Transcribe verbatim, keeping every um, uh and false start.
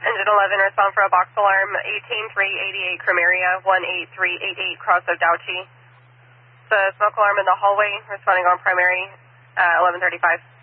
Engine eleven, respond for a box alarm, eighteen three eighty-eight Crimmeria, one eight three eight eight cross of Douchy. The smoke alarm in the hallway, responding on primary, uh, eleven thirty-five.